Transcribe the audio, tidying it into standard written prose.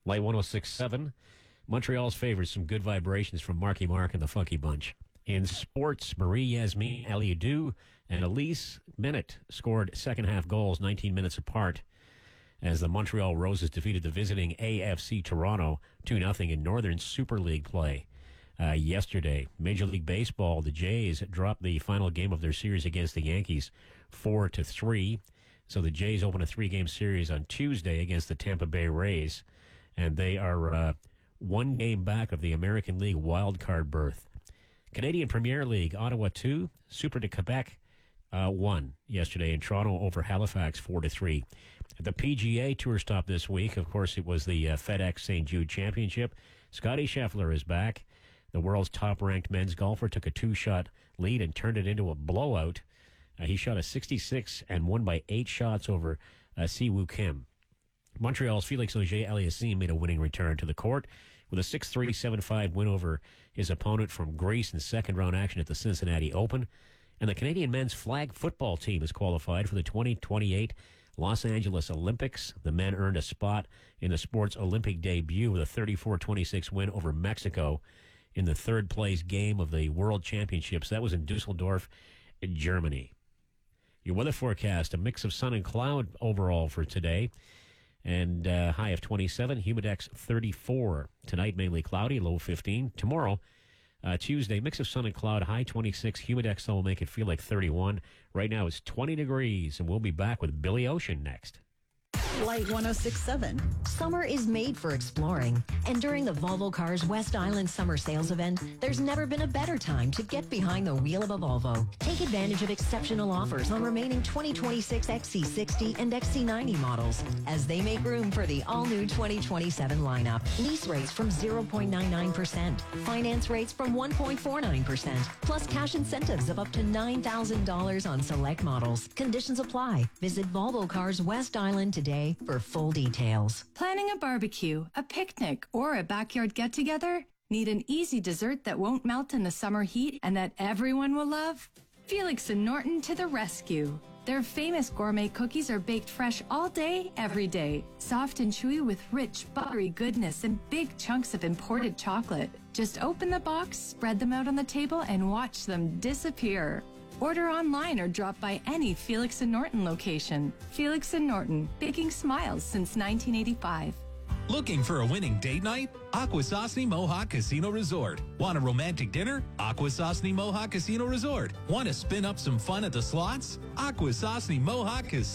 Light 106.7. Montreal's favorites, some good vibrations from Marky Mark and the Funky Bunch. In sports, Marie-Yasmin Aliadou and Elise Minute scored second-half goals 19 minutes apart as the Montreal Roses defeated the visiting AFC Toronto 2-0 in Northern Super League play yesterday. Major League Baseball, the Jays dropped the final game of their series against the Yankees 4-3. So the Jays open a 3-game series on Tuesday against the Tampa Bay Rays, and they are one game back of the American League wild card berth. Canadian Premier League, Ottawa 2, Super de Quebec 1 yesterday in Toronto over Halifax 4-3. The PGA Tour stop this week. Of course, it was the FedEx St. Jude Championship. Scottie Scheffler is back. The world's top-ranked men's golfer took a 2-shot lead and turned it into a blowout. He shot a 66 and won by 8 shots over Siwoo Kim. Montreal's Felix Auger-Aliassime made a winning return to the court with a 6-3, 7-5 win over his opponent from Greece in second-round action at the Cincinnati Open. And the Canadian men's flag football team is qualified for the 2028 Los Angeles Olympics. The men earned a spot in the sport's Olympic debut with a 34-26 win over Mexico in the third-place game of the World Championships. That was in Dusseldorf, Germany. Your weather forecast, a mix of sun and cloud overall for today. And high of 27, humidex 34. Tonight, mainly cloudy, low 15. Tomorrow, Tuesday, mix of sun and cloud, high 26. Humidex will make it feel like 31. Right now, it's 20 degrees, and we'll be back with Billy Ocean next. Light 106.7. Summer is made for exploring. And during the Volvo Cars West Island Summer Sales Event, there's never been a better time to get behind the wheel of a Volvo. Take advantage of exceptional offers on remaining 2026 XC60 and XC90 models as they make room for the all-new 2027 lineup. Lease rates from 0.99%. Finance rates from 1.49%. Plus cash incentives of up to $9,000 on select models. Conditions apply. Visit Volvo Cars West Island today for full details. Planning a barbecue, a picnic, or a backyard get-together? Need an easy dessert that won't melt in the summer heat and that everyone will love? Felix and Norton to the rescue. Their famous gourmet cookies are baked fresh all day, every day. Soft and chewy with rich, buttery goodness and big chunks of imported chocolate. Just open the box, spread them out on the table, and watch them disappear. Order online or drop by any Felix and Norton location. Felix and Norton, baking smiles since 1985. Looking for a winning date night? Akwesasne Mohawk Casino Resort. Want a romantic dinner? Akwesasne Mohawk Casino Resort. Want to spin up some fun at the slots? Akwesasne Mohawk Casino